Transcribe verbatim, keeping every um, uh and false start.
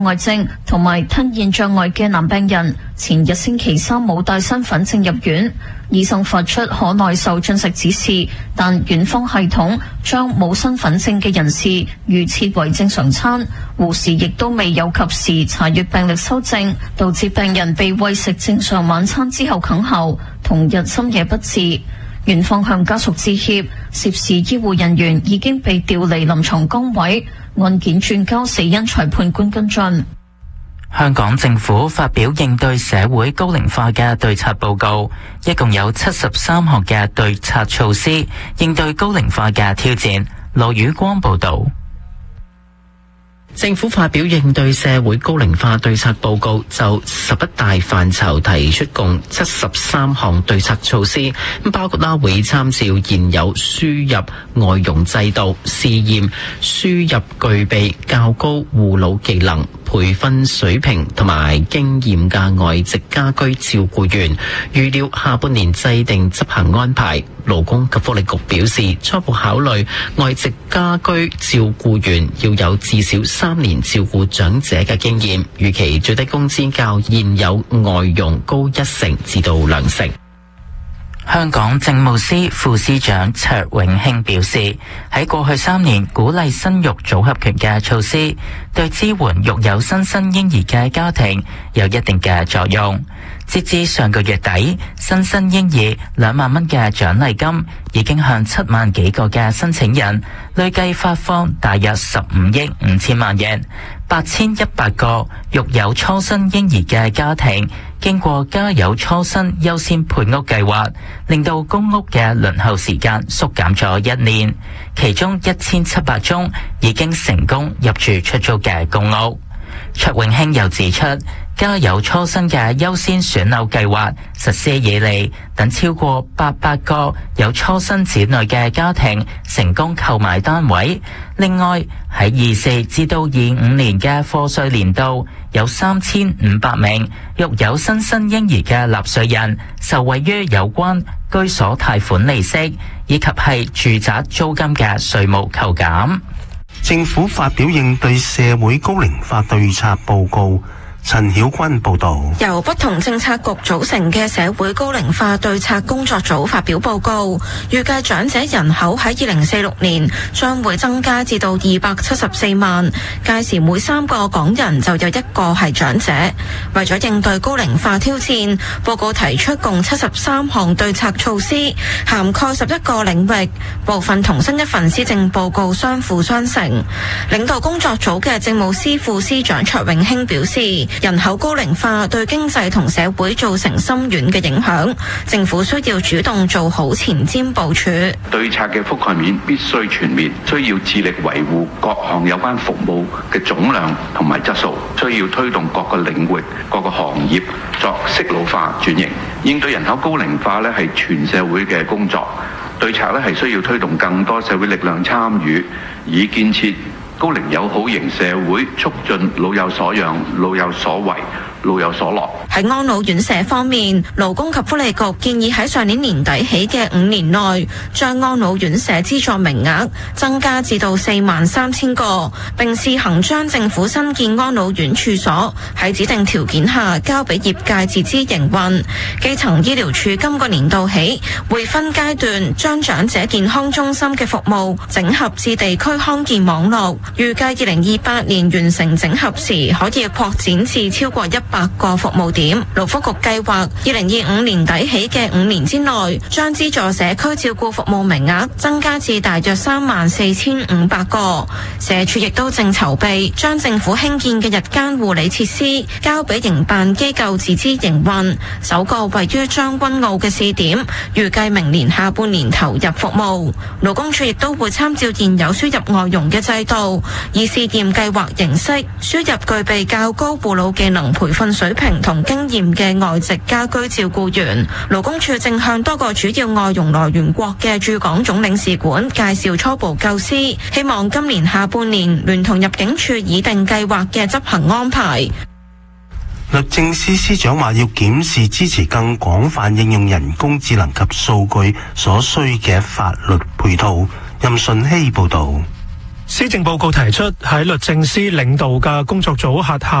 外症同埋吞咽障礙嘅男病人，前日星期三冇帶身份證入院，醫生發出可耐受進食指示，但院方系統將冇身份證嘅人士預設為正常餐，護士亦都未有及時查閱病歷修正，導致病人被餵食正常晚餐之後哽喉，同日深夜不治。院方向家屬致歉，涉事醫護人員已經被調離臨床崗位，案件轉交死因裁判官跟進。 香港政府發表應對社會高齡化嘅對策報告，一共有七十三項嘅對策措施，應對高齡化嘅挑戰。羅宇光報道。 政府發表應對社會高齡化對策報告，就十一大範疇提出共七十三項對策措施，包括啦會參照現有輸入外傭制度，試驗輸入具備較高護老技能、培訓水平同埋經驗嘅外籍家居照顧員，預料下半年制定執行安排。勞工及福利局表示，初步考慮外籍家居照顧員要有至少三年照顧長者嘅經驗，預期最低工資較現有外傭高一成至到兩成。 香港政務司副司長卓永興表示，喺過去三年鼓勵生育組合拳嘅措施，對支援育有新生嬰兒嘅家庭有一定嘅作用。截至上個月底，新生嬰兒兩萬蚊嘅獎勵金已經向七萬幾個嘅申請人累計發放大約十五億五千萬元，八千一百個育有初生嬰兒嘅家庭經過家有初生優先配屋計劃，令到公屋嘅輪候時間縮減咗一年，其中一千七百宗已經成功入住出租嘅公屋。卓永興又指出，家有初生嘅優先選樓計劃實施以嚟，等超過八百個有初生子女嘅家庭成功購買單位。另外喺二四至到二五年嘅課稅年度，有三千五百名育有新生嬰兒嘅納稅人受惠於有關居所貸款利息以及係住宅租金嘅稅務扣減。 政府發表應對社會高齡化對策報告。陳曉君報道， 由不同政策局組成嘅社會高齡化對策工作組發表報告，預計長者人口喺二零四六年將會增加至到二百七十四萬，屆時每三個港人就有一個係長者。為咗應對高齡化挑戰，報告提出共七十三項對策措施，涵蓋十一個領域，部分同新一份施政報告相輔相成。領導工作組嘅政務司副司長卓永興表示，人口高齡化對經濟同社會造成深遠嘅影響，政府需要主動做好前瞻部署。 對策嘅覆蓋面必須全面，需要致力維護各項有關服務嘅總量同埋質素，需要推動各個領域、各個行業作適老化轉型。應對人口高齡化咧係全社會嘅工作，對策咧係需要推動更多社會力量參與，以建設高齡友好型社會，促進老有所養、老有所為、老有所樂。 喺安老院舍方面，勞工及福利局建議喺上年年底起嘅五年內，將安老院舍資助名額增加至到四萬三千個，並試行將政府新建安老院處所喺指定條件下交俾業界自資營運。基層醫療處今個年度起會分階段將長者健康中心嘅服務整合至地區康健網絡，預計二零二八年完成整合時可以擴展至超過一百個服務點。勞福局計劃二零二五年底起嘅五年之內，將資助社區照顧服務名額增加至大約三萬四千五百個。社署亦都正籌備將政府興建嘅日間護理設施交俾營辦機構自資營運，首個位於將軍澳嘅試點預計明年下半年投入服務。勞工處亦都會參照現有輸入外傭嘅制度，以試驗計劃形式輸入具備較高護老技能培訓水平同經驗嘅外籍家居照顧員。勞工處正向多個主要外傭來源國嘅駐港總領事館介紹初步構思，希望今年下半年聯同入境處擬定計劃嘅執行安排。 律政司司長話要檢視支持更廣泛應用人工智能及數據所需嘅法律配套。任順希報導。 施政報告提出喺律政司領導嘅工作組轄下